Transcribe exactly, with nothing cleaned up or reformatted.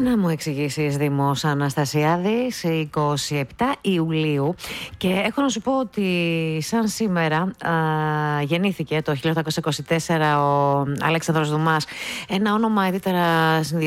Να μου εξηγήσεις, Δήμος Αναστασιάδης, είκοσι επτά Ιουλίου, και έχω να σου πω ότι σαν σήμερα α, γεννήθηκε το χίλια οκτακόσια είκοσι τέσσερα ο Αλέξανδρος Δουμάς, ένα όνομα ιδιαίτερα συνδυασμένο